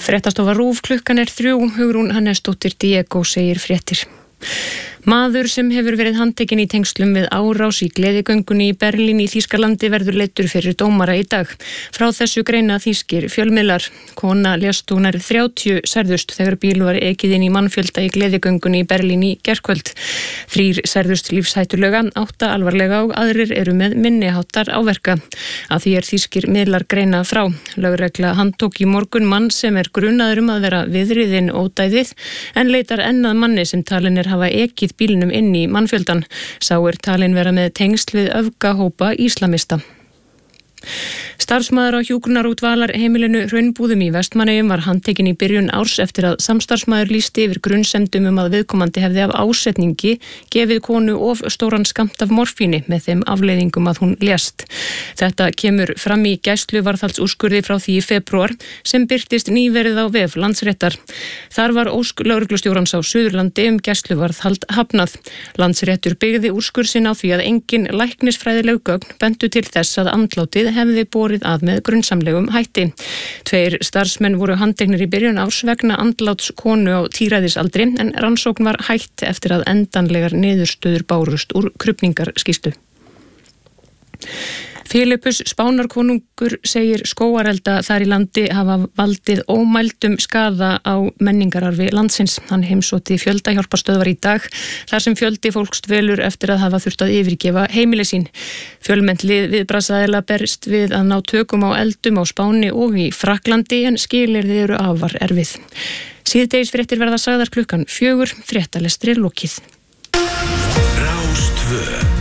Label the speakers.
Speaker 1: Fréttastofa RÚV, klukkan 3, Hugrún Hannesdóttir Diego segir fréttir. Maður sem hefur verið handtekinn í tengslum við árás í gleðigöngunni í Berlín í Þýskalandi verður leiddur fyrir dómara í dag. Frá þessu greina þýskir fjölmiðlar. Kona lést og nær 30 særðust þegar bíl var ekið inn í mannfjölda í gleðigöngunni í Berlín í gærkvöld. 3 særðust lífshættulega, 8 alvarlega og aðrir eru með minniháttar áverka. Af því þýskir miðlar greina frá. Lögregla handtók í morgun mann sem grunaður að vera viðriðinn ódæðið en leitar enn að manni sem talin hafa ekið bílnum inn í mannfjöldan. Sá talin vera með tengsl við öfgahópa íslamista. Starfsmaður á hjúkrunar- og dvalarheimilinu Hraunbúðum í Vestmannaeyjum var handtekinn í byrjun árs eftir að samstarfsmaður lýsti yfir grunsemdum að viðkomandi hefði af ásetningi gefið konu of stóran skammt af morfíni með þeim afleiðingum að hún lést. Þetta kemur fram í gæsluvarðhaldsúrskurði frá því í febrúar sem birtist nýverið á vef Landsréttar. Þar var ósk lögreglustjórans á Suðurlandi gæsluvarðhald hafnað. Landsréttur byggði úrskurð sinn á því að engin læknisfræðileg gögn bentu til þess að andlátið hefði borið að með grunnsamlegum hætti. 2 starfsmenn voru handteknir í byrjun árs vegna andláts konu á tíræðisaldri en rannsókn var hætt eftir að endanlegar niðurstöður bárust úr krufningarskýrslu. Filippus Spánarkonungur segir skógarelda þar í landi hafa valdið ómældum skaða á menningararfi landsins. Hann heimsótti fjöldahjálparstöðvar í dag þar sem fjöldi fólks dvelur eftir að hafa þurft að yfirgefa heimili sín. Fjölmennt lið viðbragðsaðila berst við að ná tökum á eldum á Spáni og í Frakklandi en skilyrði eru afar erfið. Síðdegisfréttir verða sagðar klukkan 4, fréttalestri lokið.
Speaker 2: Rás 2